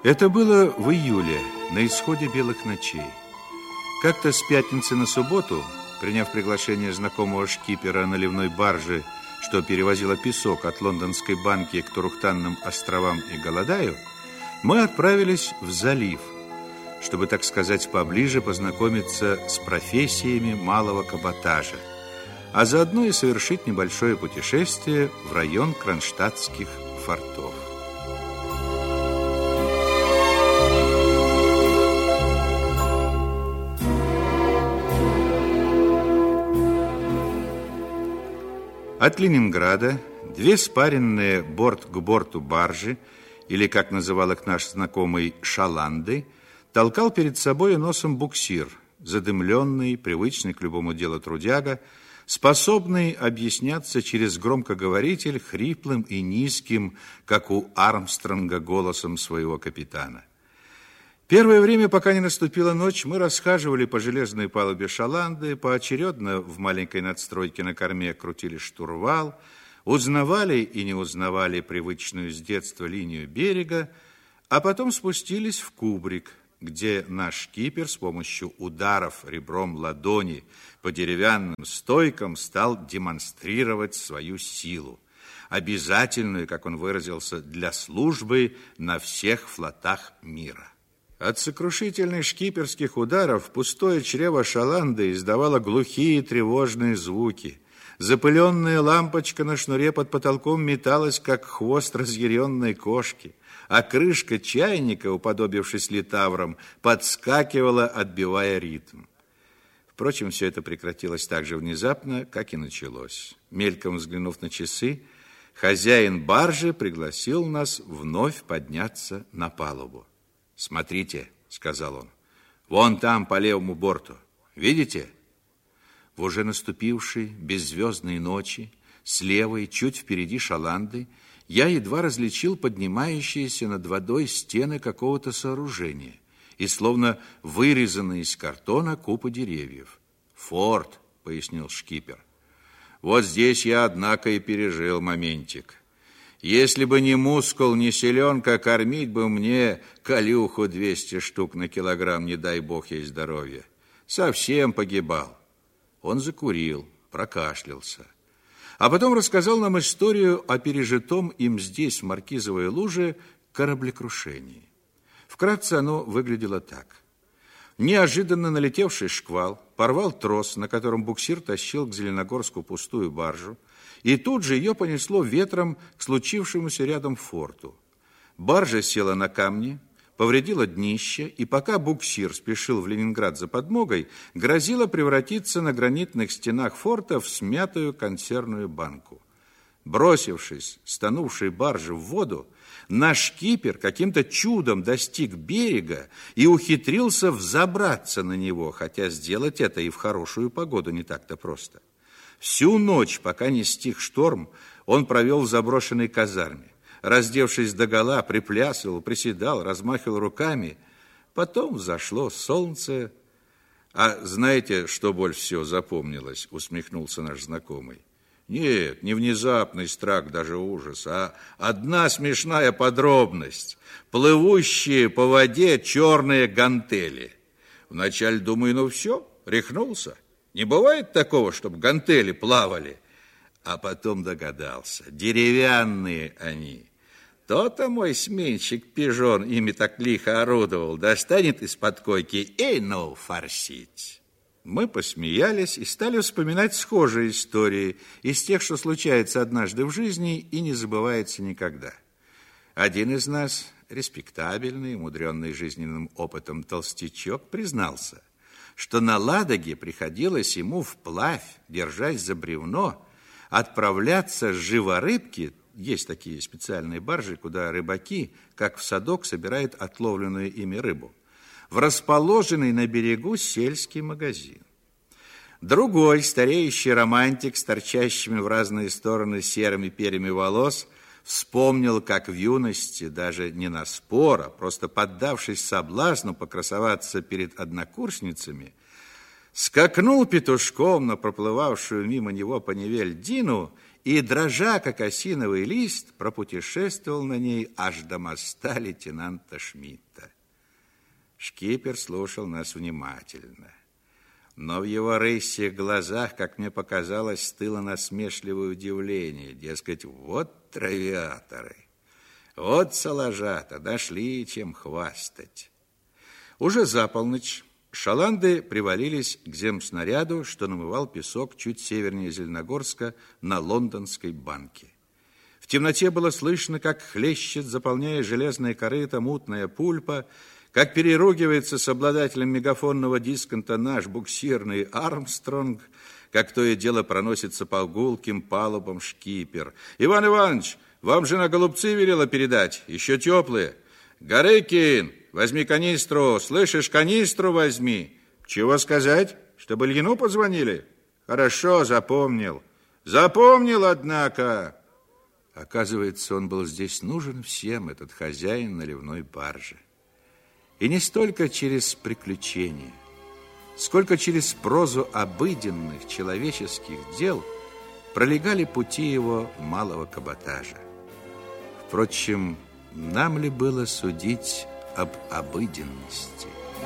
Это было в июле, на исходе белых ночей. Как-то с пятницы на субботу, приняв приглашение знакомого шкипера наливной баржи, что перевозила песок от лондонской банки к Турухтанным островам и Голодаю, мы отправились в залив, чтобы, так сказать, поближе познакомиться с профессиями малого каботажа, а заодно и совершить небольшое путешествие в район кронштадтских фортов. От Ленинграда две спаренные борт к борту баржи, или, как называл их наш знакомый, шаланды, толкал перед собой носом буксир, задымленный, привычный к любому делу трудяга, способный объясняться через громкоговоритель хриплым и низким, как у Армстронга, голосом своего капитана. Первое время, пока не наступила ночь, мы расхаживали по железной палубе шаланды, поочередно в маленькой надстройке на корме крутили штурвал, узнавали и не узнавали привычную с детства линию берега, а потом спустились в кубрик, где наш шкипер с помощью ударов ребром ладони по деревянным стойкам стал демонстрировать свою силу, обязательную, как он выразился, для службы на всех флотах мира. От сокрушительных шкиперских ударов пустое чрево шаланды издавало глухие тревожные звуки. Запыленная лампочка на шнуре под потолком металась, как хвост разъяренной кошки, а крышка чайника, уподобившись литаврам, подскакивала, отбивая ритм. Впрочем, все это прекратилось так же внезапно, как и началось. Мельком взглянув на часы, хозяин баржи пригласил нас вновь подняться на палубу. «Смотрите», — сказал он, — «вон там, по левому борту. Видите?» В уже наступившей беззвездной ночи, слева и чуть впереди шаланды, я едва различил поднимающиеся над водой стены какого-то сооружения и словно вырезанные из картона купы деревьев. «Форт», — пояснил шкипер. «Вот здесь я, однако, и пережил моментик. Если бы не мускул, не селенка, кормить бы мне колюху 200 штук на килограмм, не дай бог ей здоровья. Совсем погибал». Он закурил, прокашлялся, а потом рассказал нам историю о пережитом им здесь, в Маркизовой луже, кораблекрушении. Вкратце оно выглядело так. Неожиданно налетевший шквал порвал трос, на котором буксир тащил к Зеленогорску пустую баржу, и тут же ее понесло ветром к случившемуся рядом форту. Баржа села на камни, повредила днище, и пока буксир спешил в Ленинград за подмогой, грозила превратиться на гранитных стенах форта в смятую консервную банку. Бросившись с тонувшей баржи в воду, наш шкипер каким-то чудом достиг берега и ухитрился взобраться на него, хотя сделать это и в хорошую погоду не так-то просто. Всю ночь, пока не стих шторм, он провел в заброшенной казарме. Раздевшись догола, приплясывал, приседал, размахивал руками. Потом взошло солнце. «А знаете, что больше всего запомнилось?» — усмехнулся наш знакомый. «Нет, не внезапный страх, даже ужас, а одна смешная подробность. Плывущие по воде черные гантели. Вначале думаю, ну все, рехнулся. Не бывает такого, чтобы гантели плавали. А потом догадался. Деревянные они. То-то мой сменщик-пижон ими так лихо орудовал. Достанет из-под койки и ну форсить». Мы посмеялись и стали вспоминать схожие истории из тех, что случается однажды в жизни и не забывается никогда. Один из нас, респектабельный, умудренный жизненным опытом толстячок, признался, что на Ладоге приходилось ему вплавь, держась за бревно, отправляться с живорыбки, есть такие специальные баржи, куда рыбаки, как в садок, собирают отловленную ими рыбу, в расположенный на берегу сельский магазин. Другой, стареющий романтик с торчащими в разные стороны серыми перьями волос, вспомнил, как в юности, даже не на спор, а просто поддавшись соблазну покрасоваться перед однокурсницами, скакнул петушком на проплывавшую мимо него по Неве льдину и, дрожа, как осиновый лист, пропутешествовал на ней аж до моста лейтенанта Шмидта. Шкипер слушал нас внимательно, но в его рысьих глазах, как мне показалось, стыло насмешливое удивление. Дескать, вот травиаторы, вот салажата, нашли чем хвастать. Уже за полночь шаланды привалились к земснаряду, что намывал песок чуть севернее Зеленогорска на Лондонской банке. В темноте было слышно, как хлещет, заполняя железное корыто, мутная пульпа, как переругивается с обладателем мегафонного дисконта наш буксирный Армстронг, как то и дело проносится по гулким палубам шкипер. «Иван Иванович, вам жена голубцы велела передать, еще теплые. Горыкин, возьми канистру, слышишь, канистру возьми». «Чего сказать? Чтобы Ильину позвонили?» «Хорошо, запомнил. Запомнил, однако». Оказывается, он был здесь нужен всем, этот хозяин наливной баржи. И не столько через приключения, сколько через прозу обыденных человеческих дел пролегали пути его малого каботажа. Впрочем, нам ли было судить об обыденности?